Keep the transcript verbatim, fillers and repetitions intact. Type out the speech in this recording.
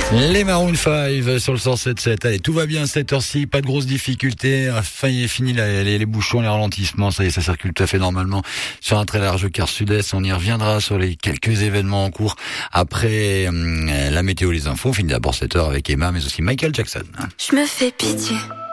Les Maroon cinq sur le cent sept sept. Allez, tout va bien à cette heure-ci, pas de grosses difficultés. Enfin, il est fini les, les, les bouchons, les ralentissements, ça y est, ça circule tout à fait normalement sur un très large quart sud-est. On y reviendra sur les quelques événements en cours après hum, la météo, les infos. On finit d'abord cette heure avec Emma, mais aussi Michael Jackson. Je me fais pitié.